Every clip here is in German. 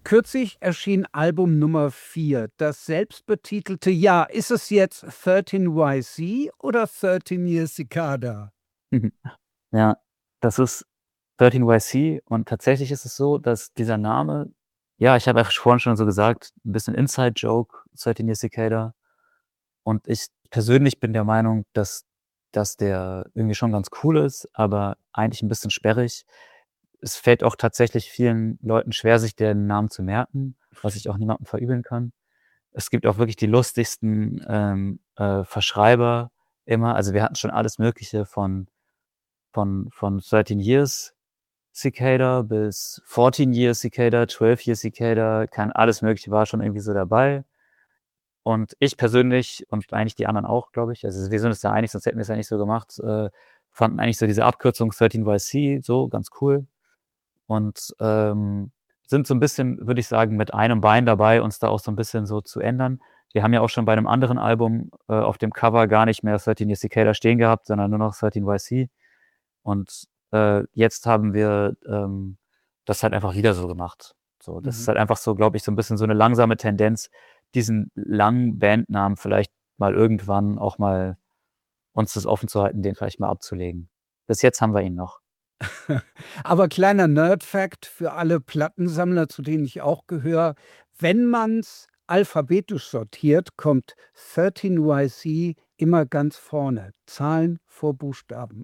Kürzlich erschien Album Nummer 4, das selbstbetitelte Ja. Ist es jetzt 13YC oder 13 Years Cicada? Mhm. Ja, das ist 13YC und tatsächlich ist es so, dass dieser Name ja, ich habe ja vorhin schon so gesagt, 'n bisschen Inside-Joke, 13 Years Cicada. Und ich persönlich bin der Meinung, dass der irgendwie schon ganz cool ist, aber eigentlich 'n bisschen sperrig. Es fällt auch tatsächlich vielen Leuten schwer, sich den Namen zu merken, was ich auch niemandem verübeln kann. Es gibt auch wirklich die lustigsten, Verschreiber immer. Also, wir hatten schon alles Mögliche von 13 Years Cicada bis 14 Years Cicada, 12 Years Cicada, alles Mögliche war schon irgendwie so dabei. Und ich persönlich und eigentlich die anderen auch, glaube ich, also, wir sind uns da einig, sonst hätten wir's ja nicht so gemacht, fanden eigentlich so diese Abkürzung 13YC so ganz cool und, sind so 'n bisschen, würde ich sagen, mit einem Bein dabei, uns da auch so 'n bisschen so zu ändern. Wir haben ja auch schon bei 'nem anderen Album, auf dem Cover gar nicht mehr 13 Years Cicada stehen gehabt, sondern nur noch 13YC. Und, jetzt haben wir, das halt einfach wieder so gemacht. So, das ist Mhm. halt einfach so, glaube ich, so 'n bisschen so 'ne langsame Tendenz, diesen langen Bandnamen vielleicht mal irgendwann auch mal uns das offen zu halten, den vielleicht mal abzulegen. Bis jetzt haben wir ihn noch. Aber kleiner Nerd-Fact für alle Plattensammler, zu denen ich auch gehöre: Wenn man's alphabetisch sortiert, kommt 13YC immer ganz vorne. Zahlen vor Buchstaben.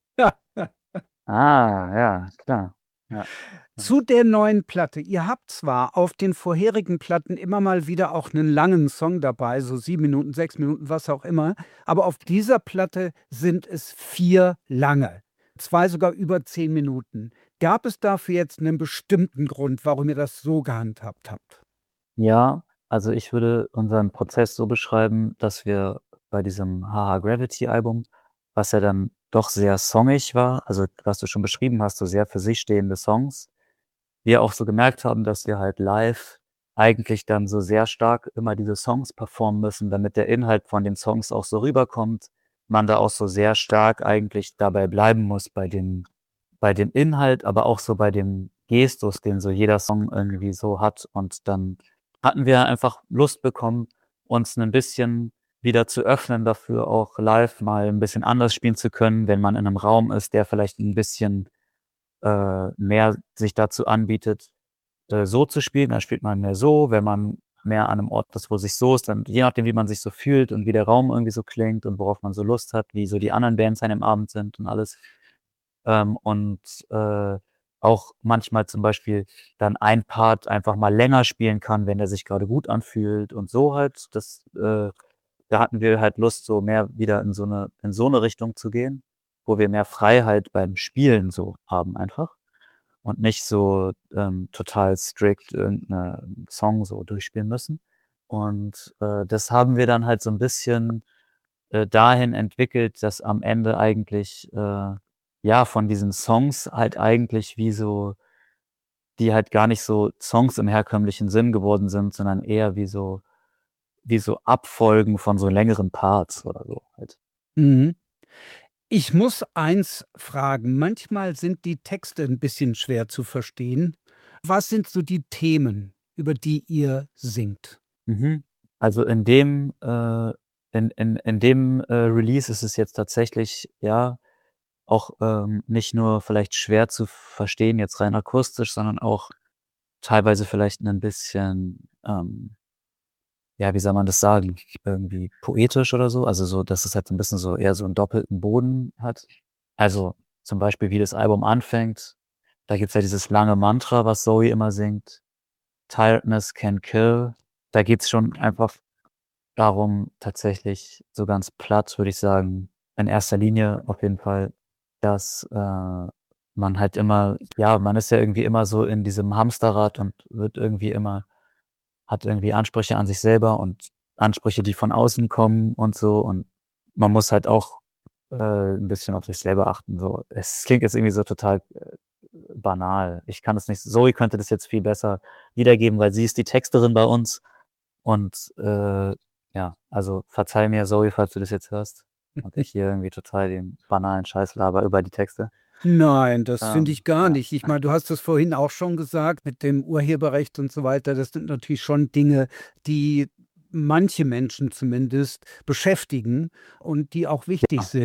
Ah, ja, klar. Ja, ja. Zu der neuen Platte. Ihr habt zwar auf den vorherigen Platten immer mal wieder auch 'nen langen Song dabei, so 7 Minuten, 6 Minuten, was auch immer, aber auf dieser Platte sind es 4 lange, 2 sogar über 10 Minuten. Gab es dafür jetzt 'nen bestimmten Grund, warum ihr das so gehandhabt habt? Ja, also, ich würde unseren Prozess so beschreiben, dass wir bei diesem „Ha-Ha Gravity“-Album, was ja dann doch sehr songig war, also, was du schon beschrieben hast, so sehr für sich stehende Songs, wir auch so gemerkt haben, dass wir halt live eigentlich dann so sehr stark immer diese Songs performen müssen, damit der Inhalt von den Songs auch so rüberkommt. Man da auch so sehr stark eigentlich dabei bleiben muss bei dem Inhalt, aber auch so bei dem Gestus, den so jeder Song irgendwie so hat. Und dann hatten wir einfach Lust bekommen, uns 'nen bisschen wieder zu öffnen dafür, auch live mal 'n bisschen anders spielen zu können, wenn man in 'nem Raum ist, der vielleicht 'n bisschen, mehr sich dazu anbietet, so zu spielen, dann spielt man mehr so. Wenn man mehr an 'nem Ort ist, wo sich so ist, dann je nachdem, wie man sich so fühlt und wie der Raum irgendwie so klingt und worauf man so Lust hat, wie so die anderen Bands an dem Abend sind und alles. Und, auch manchmal zum Beispiel dann ein Part einfach mal länger spielen kann, wenn der sich grade gut anfühlt und so halt. Da hatten wir halt Lust, so mehr wieder in so 'ne Richtung zu gehen, wo wir mehr Freiheit beim Spielen so haben einfach und nicht so, total strikt irgend 'ne Song so durchspielen müssen. Und, das haben wir dann halt so 'n bisschen, dahin entwickelt, dass am Ende eigentlich, ja, von diesen Songs halt eigentlich wie so die halt gar nicht so Songs im herkömmlichen Sinn geworden sind, sondern eher wie so Abfolgen von so längeren Parts oder so halt. Mhm. Ich muss eins fragen, manchmal sind die Texte 'n bisschen schwer zu verstehen. Was sind so die Themen, über die ihr singt? Mhm. Also, in dem Release ist es jetzt tatsächlich, ja, auch, nicht nur vielleicht schwer zu verstehen, jetzt rein akustisch, sondern auch teilweise vielleicht 'nen bisschen, ja, wie soll man das sagen, irgendwie poetisch oder so? Also, so, dass es halt so 'n bisschen so eher so 'n doppelten Boden hat. Also, zum Beispiel, wie das Album anfängt, da gibt's ja dieses lange Mantra, was Zoe immer singt: „Tiredness can kill.“ Da geht's schon einfach darum tatsächlich so ganz platt, würde ich sagen, in erster Linie auf jeden Fall, dass, man halt immer ja, man ist ja irgendwie immer so in diesem Hamsterrad und wird irgendwie immer hat irgendwie Ansprüche an sich selber und Ansprüche, die von außen kommen und so. Und man muss halt auch, 'n bisschen auf sich selber achten, so. Es klingt jetzt irgendwie so total, banal. Ich kann das nicht Zoe könnte das jetzt viel besser wiedergeben, weil sie ist die Texterin bei uns und, ja, also, verzeih mir, Zoe, falls du das jetzt hörst und ich hier irgendwie total den banalen Scheiß laber über die Texte. Nein, das finde ich gar Ja. nicht. Ich meine, du hast es vorhin auch schon gesagt mit dem Urheberrecht und so weiter. Das sind natürlich schon Dinge, die manche Menschen zumindest beschäftigen und die auch wichtig sind.